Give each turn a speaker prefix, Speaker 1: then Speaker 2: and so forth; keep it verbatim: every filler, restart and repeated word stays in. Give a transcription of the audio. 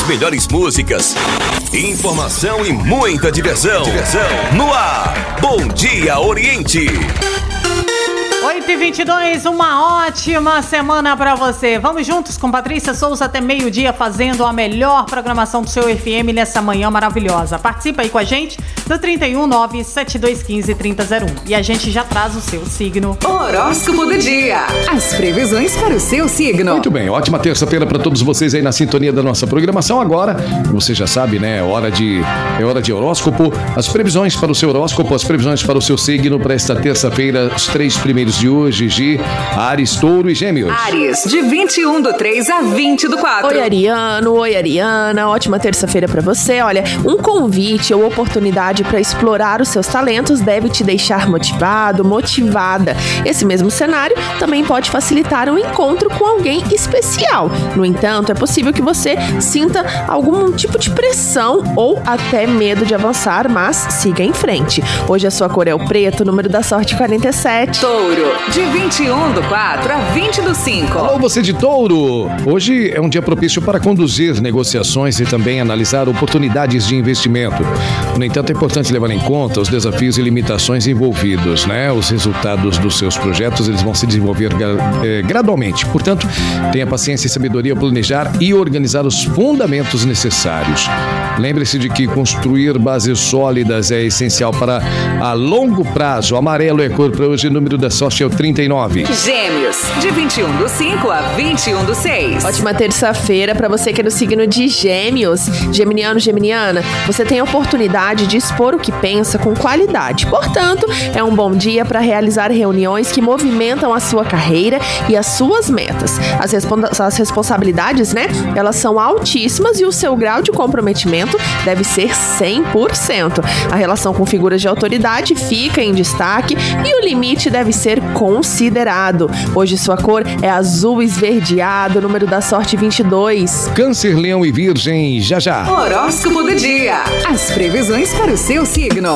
Speaker 1: As melhores músicas, informação e muita diversão. Diversão. No ar, Bom Dia Oriente.
Speaker 2: oito e vinte e dois, uma ótima semana pra você. Vamos juntos com Patrícia Souza até meio-dia, fazendo a melhor programação do seu F M nessa manhã maravilhosa. Participa aí com a gente no trinta e um, nove sete dois um cinco, trinta zero um. E a gente já traz o seu signo.
Speaker 3: Horóscopo do dia. As previsões para o seu signo.
Speaker 4: Muito bem, ótima terça-feira para todos vocês aí na sintonia da nossa programação. Agora, você já sabe, né? É hora de, é hora de horóscopo. As previsões para o seu horóscopo, as previsões para o seu signo para esta terça-feira, os três primeiros de hoje, de Áries, Touro e Gêmeos.
Speaker 3: Áries, de vinte e um do três a vinte do quatro.
Speaker 5: Oi, Ariano, oi, Ariana, ótima terça-feira pra você. Olha, um convite ou oportunidade para explorar os seus talentos deve te deixar motivado, motivada. Esse mesmo cenário também pode facilitar um encontro com alguém especial. No entanto, é possível que você sinta algum tipo de pressão ou até medo de avançar, mas siga em frente. Hoje a sua cor é o preto, número da sorte quarenta e sete.
Speaker 3: Touro, de vinte e um do quatro a vinte do cinco.
Speaker 4: Alô, você de Touro! Hoje é um dia propício para conduzir negociações e também analisar oportunidades de investimento. No entanto, é importante levar em conta os desafios e limitações envolvidos, né? Os resultados dos seus projetos, eles vão se desenvolver gra- eh, gradualmente. Portanto, tenha paciência e sabedoria ao planejar e organizar os fundamentos necessários. Lembre-se de que construir bases sólidas é essencial para a longo prazo. Amarelo é cor para hoje, número da sorte é o trinta e nove.
Speaker 3: Gêmeos, de vinte e um do cinco a vinte e um do seis.
Speaker 5: Ótima terça-feira para você que é do signo de Gêmeos. Geminiano, Geminiana, você tem a oportunidade de expor o que pensa com qualidade. Portanto, é um bom dia para realizar reuniões que movimentam a sua carreira e as suas metas. As, responsa- as responsabilidades, né? Elas são altíssimas e o seu grau de comprometimento deve ser cem por cento. A relação com figuras de autoridade fica em destaque e o limite deve ser considerado. Hoje sua cor é azul esverdeado, número da sorte vinte e dois.
Speaker 4: Câncer, Leão e Virgem, já já.
Speaker 3: Horóscopo do dia. As previsões para o seu signo.